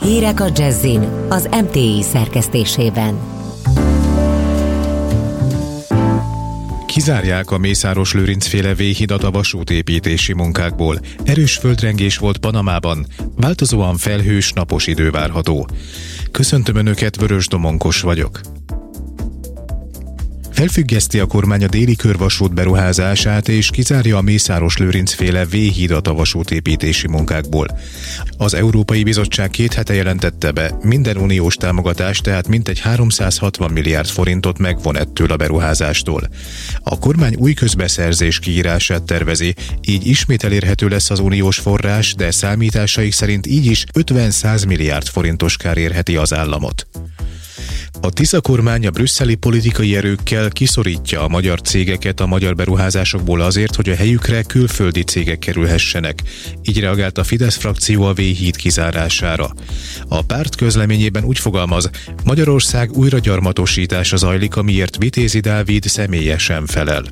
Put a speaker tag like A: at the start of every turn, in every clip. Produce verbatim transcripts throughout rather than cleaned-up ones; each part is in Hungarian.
A: Hírek a Jazzin az em té i szerkesztésében.
B: Kizárják a Mészáros Lőrinc-féle V-hidat a vasútépítési munkákból. Erős földrengés volt Panamában, változóan felhős, napos idő várható. Köszöntöm Önöket, Vörös Domonkos vagyok. Felfüggeszti a kormány a déli körvasút beruházását és kizárja a Mészáros Lőrinc-féle V-hidat a vasútépítési munkákból. Az Európai Bizottság két hete jelentette be, minden uniós támogatás, tehát mintegy háromszázhatvan milliárd forintot megvon ettől a beruházástól. A kormány új közbeszerzés kiírását tervezi, így ismét elérhető lesz az uniós forrás, de számításaik szerint így is ötven-száz milliárd forintos kár érheti az államot. A Tisza kormány a brüsszeli politikai erőkkel kiszorítja a magyar cégeket a magyar beruházásokból azért, hogy a helyükre külföldi cégek kerülhessenek. Így reagált a Fidesz frakció a V-híd kizárására. A párt közleményében úgy fogalmaz, Magyarország újragyarmatosítása zajlik, amiért Vitézi Dávid személyesen felel.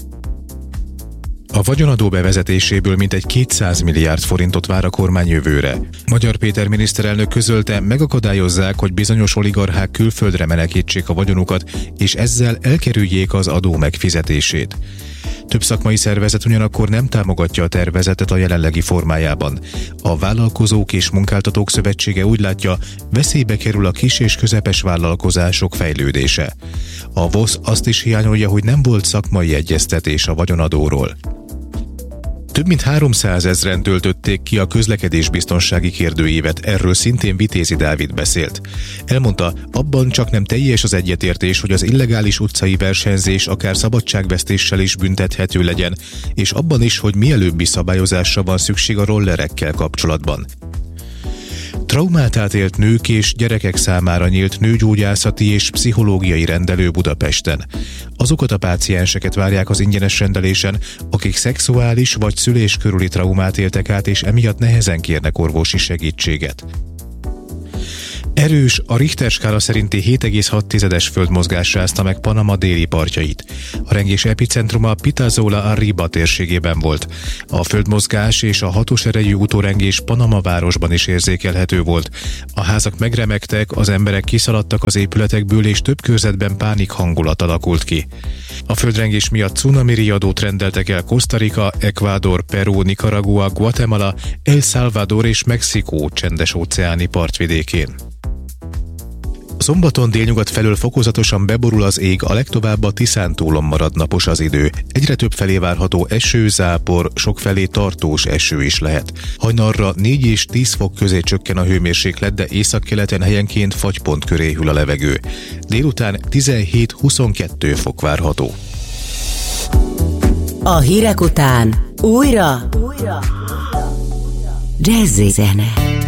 B: A vagyonadó bevezetéséből mintegy kétszáz milliárd forintot vár a kormány jövőre. Magyar Péter miniszterelnök közölte, megakadályozzák, hogy bizonyos oligarchák külföldre menekítsék a vagyonukat, és ezzel elkerüljék az adó megfizetését. Több szakmai szervezet ugyanakkor nem támogatja a tervezetet a jelenlegi formájában. A Vállalkozók és Munkáltatók Szövetsége úgy látja, veszélybe kerül a kis és közepes vállalkozások fejlődése. A vé o szé azt is hiányolja, hogy nem volt szakmai egyeztetés a vagyonadóról. Több mint háromszázezren töltötték ki a közlekedésbiztonsági kérdőívet, erről szintén Vitézi Dávid beszélt. Elmondta, abban csak nem teljes az egyetértés, hogy az illegális utcai versenyzés akár szabadságvesztéssel is büntethető legyen, és abban is, hogy mielőbbi szabályozásra van szükség a rollerekkel kapcsolatban. Traumát átélt nők és gyerekek számára nyílt nőgyógyászati és pszichológiai rendelő Budapesten. Azokat a pácienseket várják az ingyenes rendelésen, akik szexuális vagy szülés körüli traumát éltek át, és emiatt nehezen kérnek orvosi segítséget. Erős, a Richter skála szerinti hét egész hat tizedes földmozgás rázta meg Panama déli partjait. A rengés epicentruma Pitazola Arriba térségében volt. A földmozgás és a hatos erejű utórengés Panama városban is érzékelhető volt. A házak megremegtek, az emberek kiszaladtak az épületekből, és több körzetben pánik hangulat alakult ki. A földrengés miatt cunami riadót rendeltek el Costa Rica, Ecuador, Peru, Nicaragua, Guatemala, El Salvador és Mexikó csendes-óceáni partvidékén. Szombaton délnyugat felől fokozatosan beborul az ég, a legtovább a Tiszántúlon marad napos az idő. Egyre több felé várható eső, zápor, sokfelé tartós eső is lehet. Hajnalra négy és tíz fok közé csökken a hőmérséklet, de északkeleten helyenként fagypont köré hűl a levegő. Délután tizenhét-huszonkettő fok várható.
A: A hírek után újra, újra. Jazzy zene.